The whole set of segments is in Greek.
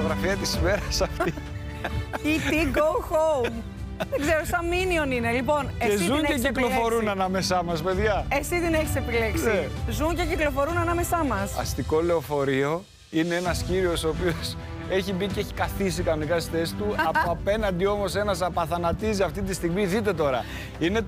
φωτογραφία της ημέρας αυτή. E.T. Go Home. Δεν ξέρω, σαν Minion είναι. Λοιπόν, Και ζουν και κυκλοφορούν ανάμεσά μας, παιδιά. Εσύ την έχεις επιλέξει. Ναι. Ζουν και κυκλοφορούν ανάμεσά μας. Αστικό λεωφορείο είναι ένας κύριος ο οποίος έχει μπει και έχει καθίσει κανονικά στη θέση του. Από απέναντι όμως ένας απαθανατίζει αυτή τη στιγμή. Δείτε τώρα. Είναι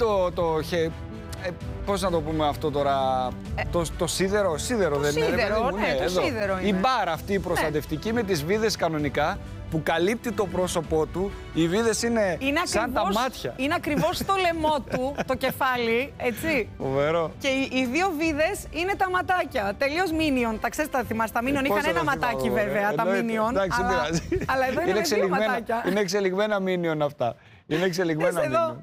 πώς να το πούμε αυτό τώρα, το σίδερο δεν είναι? Ναι, το σίδερο είναι. Η μπάρα αυτή η προστατευτική με τις βίδες κανονικά που καλύπτει το πρόσωπό του. Οι βίδες είναι σαν τα μάτια. Είναι ακριβώς στο λαιμό του, το κεφάλι, έτσι. Φοβερό. Και οι δύο βίδες είναι τα ματάκια. Τελείως Minion. Τα ξέρεις, τα θυμάσαι. Τα Minion είχαν ένα ματάκι βέβαια, τα Minion. Εντάξει, αλλά εδώ είναι δύο ματάκια. Είναι εξελιγμένα Minion αυτά. Είναι εξελιγμένα Minion.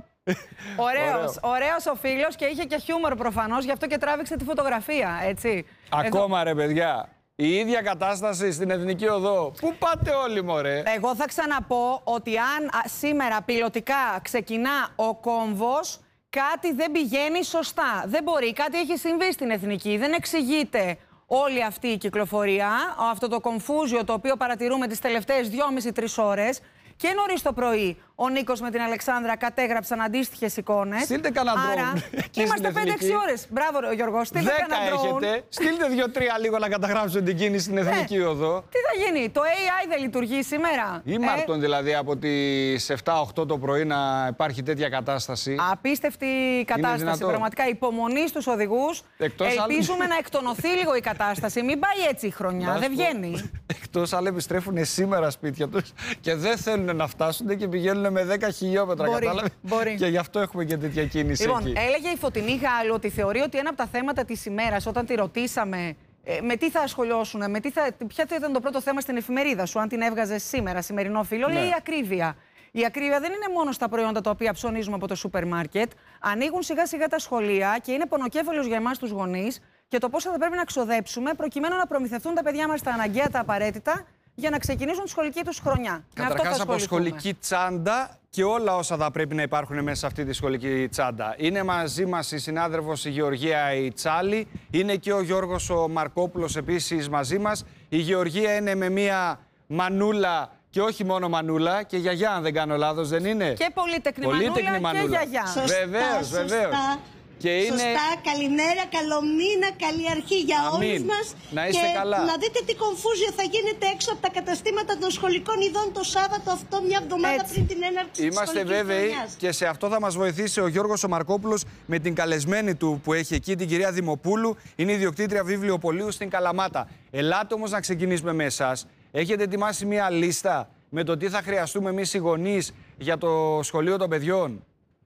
Ωραίος ο φίλος και είχε και χιούμορ προφανώς, γι' αυτό και τράβηξε τη φωτογραφία, έτσι. Ακόμα ρε παιδιά, η ίδια κατάσταση στην Εθνική Οδό. Πού πάτε όλοι μωρέ? Εγώ θα ξαναπώ ότι αν σήμερα πιλωτικά ξεκινά ο κόμβος, κάτι δεν πηγαίνει σωστά. Δεν μπορεί, κάτι έχει συμβεί στην Εθνική, δεν εξηγείται όλη αυτή η κυκλοφορία, αυτό το κομφούζιο το οποίο παρατηρούμε τις τελευταίες 2,5-3 ώρες. Και νωρίς το πρωί ο Νίκος με την Αλεξάνδρα κατέγραψαν αντίστοιχες εικόνες. Στείλτε κανένα ντρόουν. Είμαστε 5-6 ώρες. Μπράβο, Γιώργο. Στείλτε κανένα ντρόουν. Στείλτε 2-3 λίγο να καταγράψουν την κίνηση στην Εθνική Οδό. Τι θα γίνει, το AI δεν λειτουργεί σήμερα? Ήμαρτον δηλαδή από τις 7-8 το πρωί να υπάρχει τέτοια κατάσταση. Απίστευτη κατάσταση. Πραγματικά υπομονή στους οδηγούς. Ελπίζουμε να εκτονωθεί λίγο η κατάσταση. Μην πάει έτσι η χρονιά. Δεν βγαίνει. Εκτός αν επιστρέφουν σήμερα σπίτια τους και δεν θέλουν να φτάσουν και πηγαίνουν με 10 χιλιόμετρα. Μπορεί. Και γι' αυτό έχουμε και τέτοια κίνηση. Λοιπόν, εκεί. έλεγε η Φωτεινή Γάλλου ότι θεωρεί ότι ένα από τα θέματα της ημέρας, όταν τη ρωτήσαμε με τι θα ασχολιώσουν, ποια θα ήταν το πρώτο θέμα στην εφημερίδα σου, αν την έβγαζε σήμερα, σημερινό φίλο, λέει η ακρίβεια. Η ακρίβεια δεν είναι μόνο στα προϊόντα τα οποία ψωνίζουμε από το σούπερ μάρκετ. Ανοίγουν σιγά σιγά τα σχολεία και είναι πονοκέφαλος για εμάς τους γονείς και το πόσο θα πρέπει να ξοδέψουμε προκειμένου να προμηθευτούν τα παιδιά μας τα αναγκαία, τα απαραίτητα για να ξεκινήσουν τη σχολική τους χρονιά. Καταρχάς από σχολική τσάντα και όλα όσα θα πρέπει να υπάρχουν μέσα σε αυτή τη σχολική τσάντα. Είναι μαζί μας η συνάδελφος η Γεωργία η Τσάλη, είναι και ο Γιώργος ο Μαρκόπουλος επίσης μαζί μας. Η Γεωργία είναι με μία μανούλα και όχι μόνο μανούλα, και γιαγιά αν δεν κάνω λάθος, δεν είναι? Και πολύτεκνη μανούλα και γιαγιά. Βεβαίως, βεβαίως. Και είναι... Σωστά, καλημέρα, καλό μήνα, καλή αρχή για όλους μας. Να είστε καλά. Να δείτε τι κομφούζιο θα γίνεται έξω από τα καταστήματα των σχολικών ειδών το Σάββατο αυτό, μια εβδομάδα πριν την έναρξη της σχολικής χρονιάς. Είμαστε βέβαιοι και σε αυτό θα μας βοηθήσει ο Γιώργος ο Μαρκόπουλος με την καλεσμένη του που έχει εκεί, την κυρία Δημοπούλου. Είναι ιδιοκτήτρια βιβλιοπωλείου στην Καλαμάτα. Ελάτε όμως να ξεκινήσουμε με εσάς. Έχετε ετοιμάσει μια λίστα με το τι θα χρειαστούμε εμείς οι γονείς για το σχολείο των παιδιών?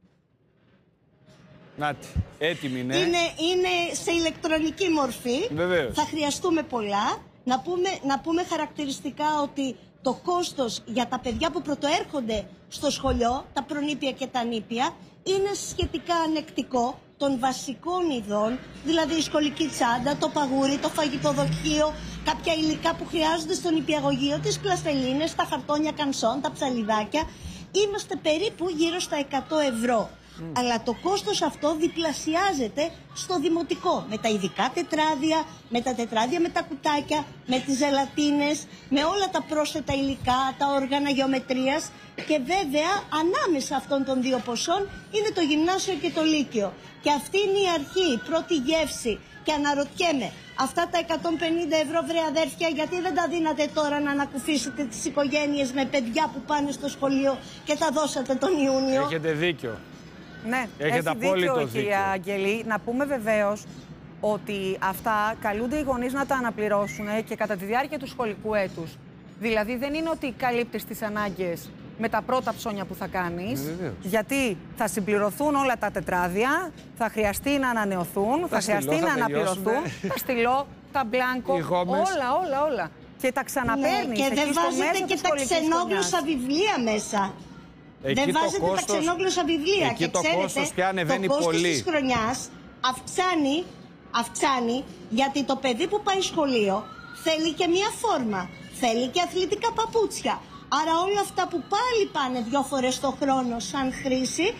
Νάτι, έτοιμη είναι. Είναι σε ηλεκτρονική μορφή. Βεβαίως. Θα χρειαστούμε πολλά. Να πούμε χαρακτηριστικά ότι το κόστος για τα παιδιά που πρωτοέρχονται στο σχολείο, τα προνήπια και τα νήπια, είναι σχετικά ανεκτικό των βασικών ειδών, δηλαδή η σχολική τσάντα, το παγούρι, το φαγητοδοχείο, κάποια υλικά που χρειάζονται στο νηπιαγωγείο, τις πλαστελίνες, τα χαρτόνια κανσόν, τα ψαλιδάκια. Είμαστε περίπου γύρω στα 100 ευρώ. Αλλά το κόστος αυτό διπλασιάζεται στο δημοτικό, με τα ειδικά τετράδια, με τα τετράδια με τα κουτάκια, με τις ζελατίνες, με όλα τα πρόσθετα υλικά, τα όργανα γεωμετρίας και βέβαια ανάμεσα αυτών των δύο ποσών είναι το γυμνάσιο και το λύκειο. Και αυτή είναι η αρχή, η πρώτη γεύση. Και αναρωτιέμαι, αυτά τα 150 ευρώ βρε αδέρφια, γιατί δεν τα δίνατε τώρα να ανακουφίσετε τις οικογένειες με παιδιά που πάνε στο σχολείο και τα δώσατε τον Ιούνιο? Έχετε δίκιο. Ναι, έχετε απόλυτο δίκιο, κυρία Αγγελή. Να πούμε βεβαίως ότι αυτά καλούνται οι γονείς να τα αναπληρώσουν και κατά τη διάρκεια του σχολικού έτους. Δηλαδή δεν είναι ότι καλύπτεις τις ανάγκες με τα πρώτα ψώνια που θα κάνεις, γιατί θα συμπληρωθούν όλα τα τετράδια, θα χρειαστεί να ανανεωθούν, θα χρειαστεί να αναπληρωθούν, τα στυλό, τα μπλάνκο, όλα. Και τα ξαναπαίρνεις. Και δεν βάζετε και τα ξενόγλωσσα βιβλία μέσα. Εκεί δεν βάζετε τα ξενόγλωσσα βιβλία. Εκεί και το ξέρετε, κόστος πια ανεβαίνει το κόστος πολύ. της χρονιάς αυξάνει γιατί το παιδί που πάει σχολείο θέλει και μία φόρμα, θέλει και αθλητικά παπούτσια. Άρα όλα αυτά που πάλι πάνε 2 φορές το χρόνο σαν χρήση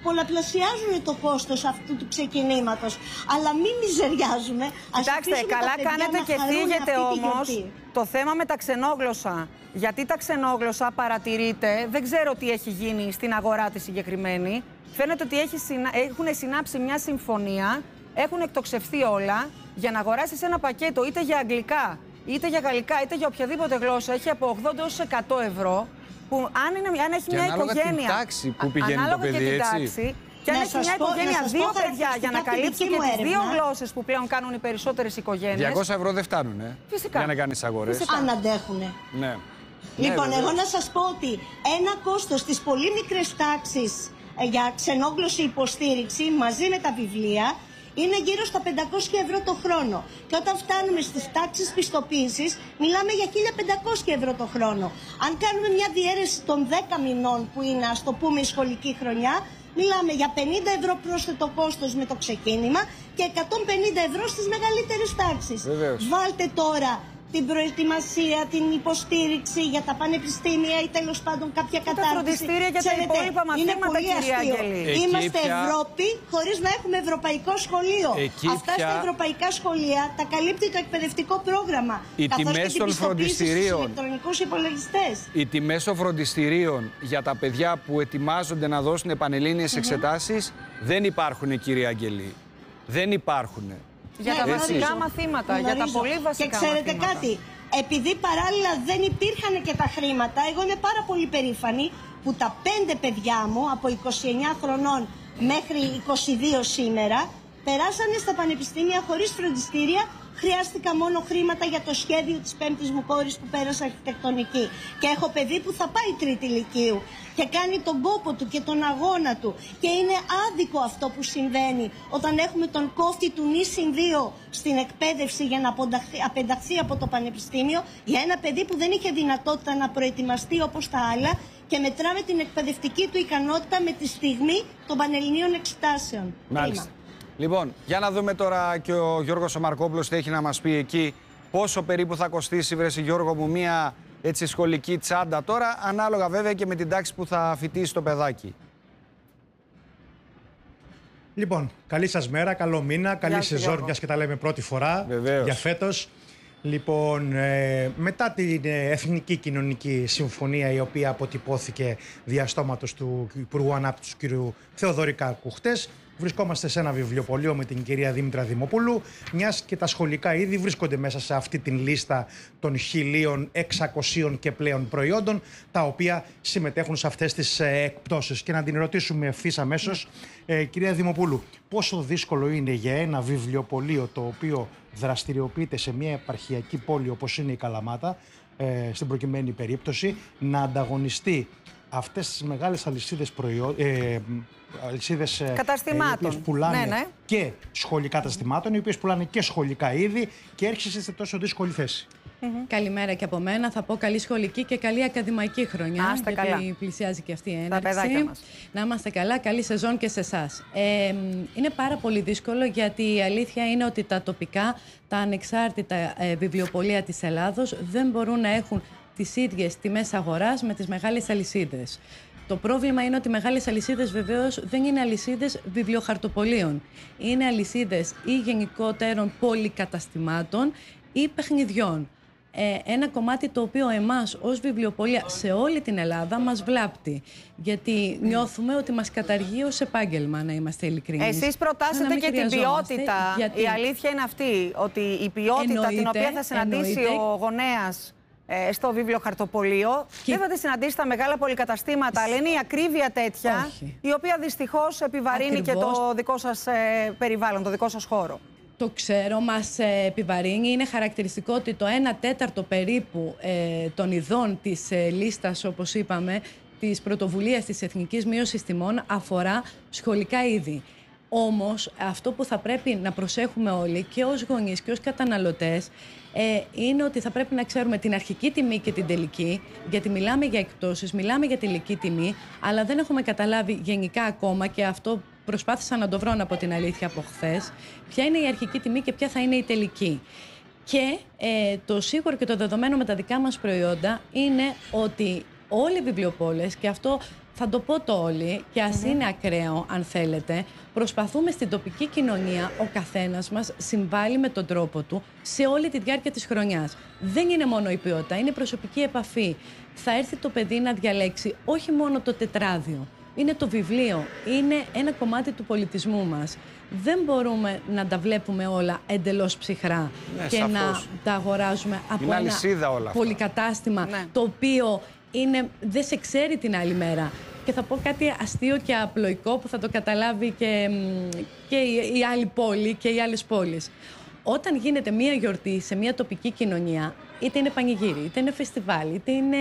πολλαπλασιάζουν το κόστος αυτού του ξεκινήματος. Αλλά μην μιζεριάζουμε. Κοιτάξτε, καλά κάνετε και θίγετε όμως το θέμα με τα ξενόγλωσσα. Γιατί τα ξενόγλωσσα παρατηρείτε, δεν ξέρω τι έχει γίνει στην αγορά τη συγκεκριμένη. Φαίνεται ότι έχουν συνάψει μια συμφωνία, έχουν εκτοξευθεί όλα για να αγοράσεις ένα πακέτο είτε για αγγλικά, είτε για γαλλικά, είτε για οποιαδήποτε γλώσσα. Έχει από 80 έως 100 ευρώ. Που αν έχει και μια ανάλογα οικογένεια. Την τάξη που πηγαίνει το παιδί, έτσι. Και αν έχει μια οικογένεια 2 παιδιά για να καλύψει και τις 2 γλώσσες που πλέον κάνουν οι περισσότερες οικογένειες. 200 ευρώ δεν φτάνουν, Φυσικά. για να κάνεις αγορές. Αν αντέχουνε. Ναι. Λοιπόν, Ναι, εγώ να σας πω ότι ένα κόστος στις πολύ μικρές τάξεις για ξενόγλωση υποστήριξη μαζί με τα βιβλία είναι γύρω στα 500 ευρώ το χρόνο. Και όταν φτάνουμε στις τάξεις πιστοποίησης, μιλάμε για 1.500 ευρώ το χρόνο. Αν κάνουμε μια διαίρεση των 10 μηνών που είναι, ας το πούμε, η σχολική χρονιά, μιλάμε για 50 ευρώ πρόσθετο κόστος με το ξεκίνημα και 150 ευρώ στις μεγαλύτερες τάξεις. Βάλτε τώρα την προετοιμασία, την υποστήριξη για τα πανεπιστήμια ή τέλος πάντων κάποια κατάρτιση. Τα φροντιστήρια για τα υπόλοιπα μαθήματα, κυρία Αγγελή. Είμαστε Ευρώπη χωρίς να έχουμε ευρωπαϊκό σχολείο. Αυτά στα ευρωπαϊκά σχολεία τα καλύπτει το εκπαιδευτικό πρόγραμμα. Οι τιμές των φροντιστηρίων. Ηλεκτρονικούς υπολογιστές. Οι τιμές των φροντιστηρίων για τα παιδιά που ετοιμάζονται να δώσουν πανελλήνιες εξετάσεις δεν υπάρχουν, κυρία Αγγελή. Δεν υπάρχουν. Για τα βασικά μαθήματα, για τα πολύ βασικά Και ξέρετε μαθήματα. κάτι, επειδή παράλληλα δεν υπήρχαν και τα χρήματα, εγώ είμαι πάρα πολύ περήφανη που τα 5 παιδιά μου από 29 χρονών μέχρι 22 σήμερα περάσανε στα πανεπιστήμια χωρίς φροντιστήρια. Χρειάστηκα μόνο χρήματα για το σχέδιο της 5ης μου κόρης που πέρασε αρχιτεκτονική. Και έχω παιδί που θα πάει 3η λυκείου και κάνει τον κόπο του και τον αγώνα του. Και είναι άδικο αυτό που συμβαίνει όταν έχουμε τον κόφτη του νη+2 στην εκπαίδευση για να απενταχθεί από το πανεπιστήμιο για ένα παιδί που δεν είχε δυνατότητα να προετοιμαστεί όπως τα άλλα και μετράμε την εκπαιδευτική του ικανότητα με τη στιγμή των πανελληνίων εξετάσεων. Μάλιστα. Λοιπόν, για να δούμε τώρα και ο Γιώργος ο Μαρκόπουλος τι έχει να μας πει εκεί. Πόσο περίπου θα κοστίσει, βρέσει Γιώργο μου, μία έτσι σχολική τσάντα τώρα, ανάλογα βέβαια και με την τάξη που θα φοιτήσει το παιδάκι. Λοιπόν, καλή σας μέρα, καλό μήνα, καλή σεζόν, μιας και τα λέμε πρώτη φορά για φέτος. Λοιπόν, μετά την Εθνική Κοινωνική Συμφωνία, η οποία αποτυπώθηκε διαστόματος του Υπουργού Ανάπτυξης κ. Θεοδωρή Κάκου χτες, βρισκόμαστε σε ένα βιβλιοπωλείο με την κυρία Δήμητρα Δημοπούλου, μιας και τα σχολικά είδη βρίσκονται μέσα σε αυτή την λίστα των 1.600 και πλέον προϊόντων, τα οποία συμμετέχουν σε αυτές τις εκπτώσεις. Και να την ρωτήσουμε ευθύς αμέσως, κυρία Δημοπούλου, πόσο δύσκολο είναι για ένα βιβλιοπωλείο το οποίο δραστηριοποιείται σε μια επαρχιακή πόλη όπως είναι η Καλαμάτα, στην προκειμένη περίπτωση, να ανταγωνιστεί αυτές τις μεγάλες αλυσίδες καταστημάτων, οι οποίες πουλάνε και σχολικά καταστημάτων, οι οποίες πουλάνε και σχολικά είδη, και έρχεσαι σε τόσο δύσκολη θέση. Καλημέρα και από μένα. Θα πω καλή σχολική και καλή ακαδημαϊκή χρονιά. Να είστε γιατί καλά. πλησιάζει και αυτή η έναρξη. Τα παιδάκια μας. Να είμαστε καλά. Καλή σεζόν και σε εσάς. Είναι πάρα πολύ δύσκολο, γιατί η αλήθεια είναι ότι τα τοπικά, τα ανεξάρτητα βιβλιοπωλεία της Ελλάδος δεν μπορούν να έχουν τις ίδιες τιμές αγοράς με τις μεγάλες αλυσίδες. Το πρόβλημα είναι ότι οι μεγάλες αλυσίδες βεβαίως δεν είναι αλυσίδες βιβλιοχαρτοπωλείων. Είναι αλυσίδες ή γενικότερων πολυκαταστημάτων ή παιχνιδιών. Ένα κομμάτι το οποίο εμάς ως βιβλιοπωλεία σε όλη την Ελλάδα μας βλάπτει. Γιατί νιώθουμε ότι μας καταργεί ως επάγγελμα, να είμαστε ειλικρινείς. Εσείς προτάσετε και την ποιότητα. Γιατί η αλήθεια είναι αυτή, ότι η ποιότητα την οποία θα συναντήσει ο γονέας στο βιβλιοχαρτοπωλείο δεν θα τη συναντήσει στα μεγάλα πολυκαταστήματα, αλλά είναι η ακρίβεια τέτοια, η οποία δυστυχώς επιβαρύνει και το δικό σας περιβάλλον, το δικό σας χώρο. Το ξέρω, μας επιβαρύνει. Είναι χαρακτηριστικό ότι το 1/4 περίπου των ειδών της λίστας, όπως είπαμε, της πρωτοβουλίας της Εθνικής Μείωσης Τιμών αφορά σχολικά είδη. Όμως, αυτό που θα πρέπει να προσέχουμε όλοι και ως γονείς και ως καταναλωτές είναι ότι θα πρέπει να ξέρουμε την αρχική τιμή και την τελική, γιατί μιλάμε για εκπτώσεις, μιλάμε για τελική τιμή, αλλά δεν έχουμε καταλάβει γενικά ακόμα, και αυτό προσπάθησα να το βρω από την αλήθεια από χθες, ποια είναι η αρχική τιμή και ποια θα είναι η τελική. Και το σίγουρο και το δεδομένο με τα δικά μας προϊόντα είναι ότι όλοι οι βιβλιοπόλες, και αυτό θα το πω το όλοι, και ας είναι ακραίο αν θέλετε, προσπαθούμε στην τοπική κοινωνία ο καθένας μας συμβάλλει με τον τρόπο του σε όλη τη διάρκεια της χρονιάς. Δεν είναι μόνο η ποιότητα, είναι η προσωπική επαφή. Θα έρθει το παιδί να διαλέξει όχι μόνο το τετράδιο, είναι το βιβλίο, είναι ένα κομμάτι του πολιτισμού μας. Δεν μπορούμε να τα βλέπουμε όλα εντελώς ψυχρά και σαφώς. να τα αγοράζουμε από ένα πολυκατάστημα το οποίο δεν σε ξέρει την άλλη μέρα. Και θα πω κάτι αστείο και απλοϊκό που θα το καταλάβει και η άλλη πόλη και οι άλλες πόλεις. Όταν γίνεται μία γιορτή σε μία τοπική κοινωνία, είτε είναι πανηγύρι, είτε είναι φεστιβάλ, είτε είναι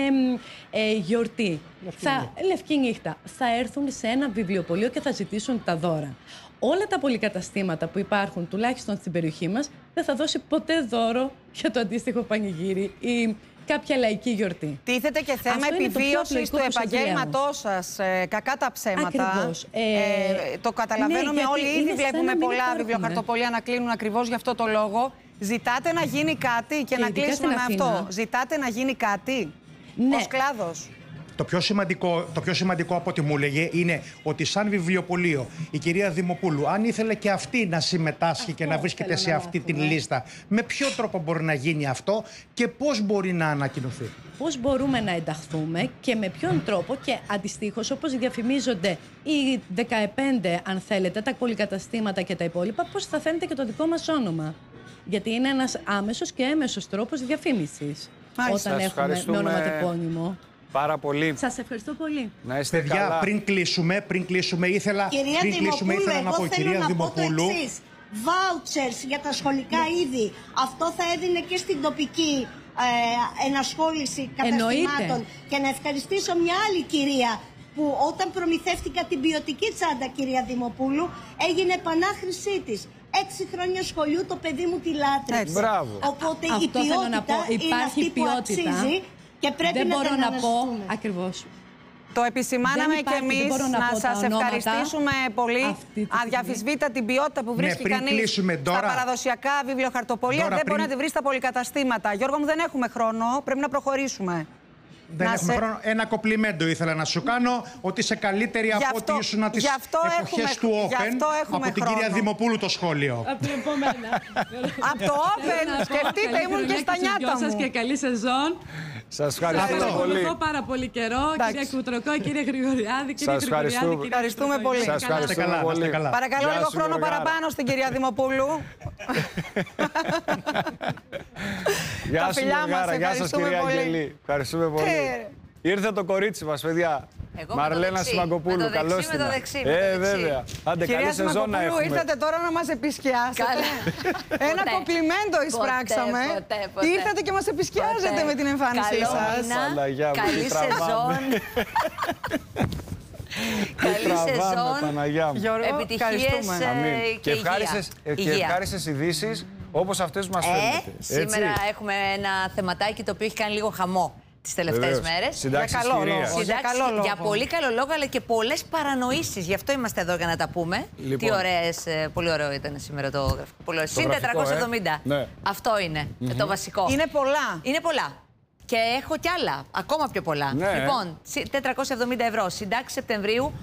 γιορτή, λευκή νύχτα, θα έρθουν σε ένα βιβλιοπωλείο και θα ζητήσουν τα δώρα. Όλα τα πολυκαταστήματα που υπάρχουν, τουλάχιστον στην περιοχή μας, δεν θα δώσει ποτέ δώρο για το αντίστοιχο πανηγύρι ή κάποια λαϊκή γιορτή. Τίθεται και θέμα επιβίωσης του επαγγέλματός σας. Κακά τα ψέματα. Ακριβώς. Το καταλαβαίνουμε όλοι. Ήδη βλέπουμε πολλά βιβλιοχαρτοπολία να κλείνουν ακριβώς γι' αυτό το λόγο. Ζητάτε να γίνει κάτι και να κλείσουμε με αυτό. Ζητάτε να γίνει κάτι ως κλάδος. Το πιο σημαντικό από ό,τι μου έλεγε είναι ότι σαν βιβλιοπωλείο η κυρία Δημοπούλου, αν ήθελε και αυτή να συμμετάσχει και να βρίσκεται σε αυτή την λίστα, με ποιο τρόπο μπορεί να γίνει αυτό και πώς μπορεί να ανακοινωθεί? Πώς μπορούμε να ενταχθούμε και με ποιον τρόπο, και αντιστοίχως όπως διαφημίζονται οι 15, αν θέλετε, τα πολυκαταστήματα και τα υπόλοιπα, πώς θα φαίνεται και το δικό μας όνομα. Γιατί είναι ένας άμεσος και έμεσος τρόπος διαφήμισης. Όταν έχουμε με ονοματεπώνυμο. Πάρα πολύ. Σας ευχαριστώ πολύ. Να είστε παιδιά, καλά. πριν κλείσουμε, ήθελα να πω, κυρία Δημοπούλου. Vouchers για τα σχολικά είδη. Αυτό θα έδινε και στην τοπική ενασχόληση καταστημάτων. Και να ευχαριστήσω μια άλλη κυρία που όταν προμηθεύτηκα την ποιοτική τσάντα, κυρία Δημοπούλου, έγινε επανάχρησή της. 6 χρόνια σχολείου το παιδί μου τη λάτρεψε. Μπράβο. Οπότε Αυτό η ποιότητα θέλω να πω. είναι αυτή που αξίζει. Και πρέπει δεν να μπορώ να πω ακριβώς. Το επισημάναμε και εμείς. Να σας ευχαριστήσουμε πολύ. Αδιαφυσβήτητα την ποιότητα που βρίσκει κανείς στα παραδοσιακά βιβλιοχαρτοπολία. Δεν μπορεί να τη βρει στα πολυκαταστήματα. Γιώργο μου, δεν έχουμε χρόνο. Πρέπει να προχωρήσουμε. Δεν έχουμε χρόνο. Ένα κοπλιμέντο ήθελα να σου κάνω, ότι είσαι καλύτερη από ό,τι ήσουν τις εποχές του Open, από την κυρία Δημοπούλου το σχόλιο. Από την επόμενα. Από το Open, σκεφτείτε, ήμουν και στα νιάτα μου. Και καλή σεζόν. Σας ευχαριστώ πολύ. Ευχαριστώ πάρα πολύ καιρό. Κυρία Κουτροκό, κύριε Γρηγοριάδη, κύριε Γρηγοριάδη. Ευχαριστούμε πολύ. Σας ευχαριστούμε πολύ. Παρακαλώ λίγο χρόνο παραπάνω στην κυρία Δημοπούλου. Γεια σου, Μαργάρα. Γεια σας, κυρία Αγγελή. Ευχαριστούμε πολύ. Ήρθε το κορίτσι μας, παιδιά. Μαρλένα Σιμαγκοπούλου, καλώς ήρθατε. Με το δεξί. Βέβαια. Άντε, καλή σεζόν να έχουμε. Ήρθατε τώρα να μας επισκιάσετε. Ένα κομπλιμέντο εισπράξαμε. Ήρθατε και μας επισκιάζετε με την εμφάνισή σας. Καλή σεζόν. Καλή σεζόν. Επιτυχίες και ευχάριστες ειδήσεις όπως αυτές που μας φέρνετε. Σήμερα έχουμε ένα θεματάκι το οποίο έχει κάνει λίγο χαμό τις τελευταίες μέρες. Συντάξεις χειρίας. Για πολύ καλό λόγο, αλλά και πολλές παρανοήσεις. Γι' αυτό είμαστε εδώ για να τα πούμε. Λοιπόν. Τι ωραίες, πολύ ωραίο ήταν σήμερα το γραφικό. Πολύ ωραίο. Συν 470. Ναι. Αυτό είναι το βασικό. Είναι πολλά. Είναι πολλά. Και έχω κι άλλα, ακόμα πιο πολλά. Ναι. Λοιπόν, 470 ευρώ. Συντάξεις Σεπτεμβρίου,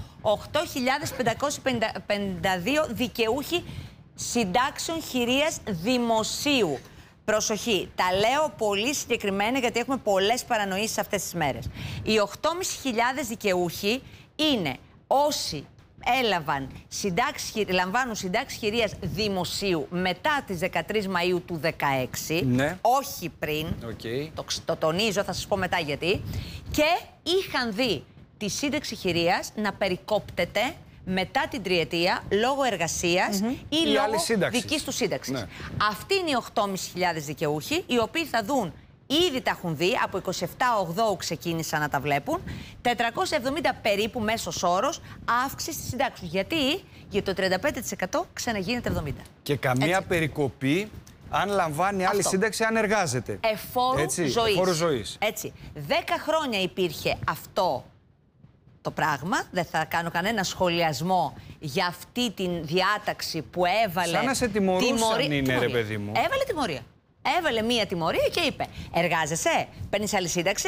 8.552 δικαιούχοι συντάξεων χειρίας δημοσίου. Προσοχή, τα λέω πολύ συγκεκριμένα γιατί έχουμε πολλές παρανοήσεις αυτές τις μέρες. Οι 8.500 δικαιούχοι είναι όσοι λαμβάνουν συντάξεις χειρίας δημοσίου μετά τις 13 Μαΐου του 2016, όχι πριν, το τονίζω, θα σας πω μετά γιατί, και είχαν δει τη σύνταξη χειρίας να περικόπτεται μετά την τριετία λόγω εργασίας ή λόγω δικής του σύνταξης. Ναι. Αυτοί είναι οι 8.500 δικαιούχοι, οι οποίοι θα δουν, ήδη τα έχουν δει, από 27-8 ξεκίνησαν να τα βλέπουν, 470 περίπου μέσος όρος αύξηση στη συντάξη. Γιατί για το 35% ξαναγίνεται 70%. Και καμία περικοπή αν λαμβάνει άλλη σύνταξη, αν εργάζεται. Εφόρου ζωής. Έτσι. 10 χρόνια υπήρχε αυτό το πράγμα, δεν θα κάνω κανένα σχολιασμό για αυτή την διάταξη που έβαλε. Σαν να σε τιμωρούσαν είναι, ρε παιδί μου. Έβαλε τιμωρία. Έβαλε μία τιμωρία και είπε: εργάζεσαι, παίρνεις άλλη σύνταξη,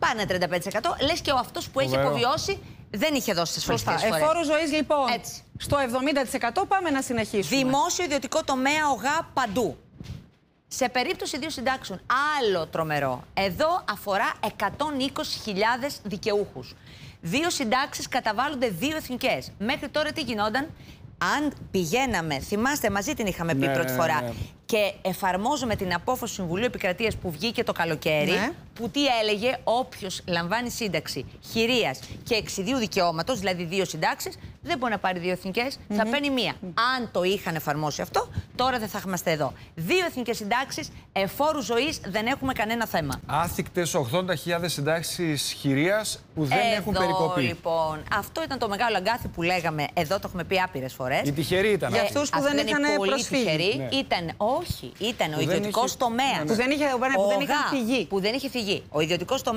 πάνε 35%. Λες και ο αυτός που έχει αποβιώσει δεν είχε δώσει τις ασφαλιστικές φορές. Εφόρου ζωής, λοιπόν, Έτσι. στο 70% πάμε να συνεχίσουμε. Δημόσιο ιδιωτικό τομέα, ΟΓΑ, παντού. Σε περίπτωση 2 συντάξεων, άλλο τρομερό. Εδώ αφορά 120.000 δικαιούχους. 2 συντάξεις καταβάλλονται 2 εθνικές. Μέχρι τώρα τι γινόταν? Αν πηγαίναμε, θυμάστε, μαζί την είχαμε πει πρώτη φορά, και εφαρμόζουμε την απόφαση του Συμβουλίου Επικρατείας που βγήκε το καλοκαίρι, που τι έλεγε? Όποιος λαμβάνει σύνταξη χειρίας και εξιδίου δικαιώματος, δηλαδή 2 συντάξεις, δεν μπορεί να πάρει 2 εθνικές, θα παίρνει 1. Αν το είχαν εφαρμόσει αυτό, τώρα δεν θα είμαστε εδώ. 2 εθνικές συντάξεις, εφόρου ζωής, δεν έχουμε κανένα θέμα. Άθικτες 80.000 συντάξεις χειρίας που δεν έχουν περικοπεί. Λοιπόν, αυτό ήταν το μεγάλο αγκάθι που λέγαμε, εδώ το έχουμε πει άπειρες φορές. Οι τυχεροί ήταν. Για αυτούς που δεν είχαν προσφύγει. Ήταν ο ιδιωτικός τομέας. Που δεν είχαν φυγεί. Ο ιδιωτικός τομέας.